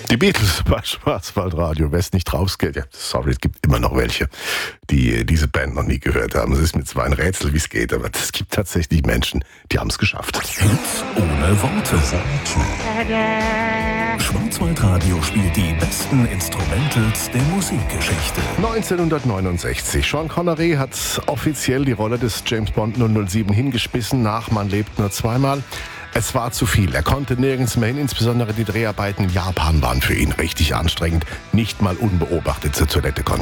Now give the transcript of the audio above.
Die Beatles bei Schwarzwaldradio. Wer es nicht rausgeht, ja, sorry, es gibt immer noch welche, die diese Band noch nie gehört haben. Es ist mir zwar ein Rätsel, wie es geht, aber es gibt tatsächlich Menschen, die haben es geschafft. Hits ohne Worte. Schwarzwaldradio spielt die besten Instrumentals der Musikgeschichte. 1969. Sean Connery hat offiziell die Rolle des James Bond 007 hingespissen nach Man lebt nur zweimal. Es war zu viel. Er konnte nirgends mehr hin, insbesondere die Dreharbeiten in Japan waren für ihn richtig anstrengend. Nicht mal unbeobachtet zur Toilette konnte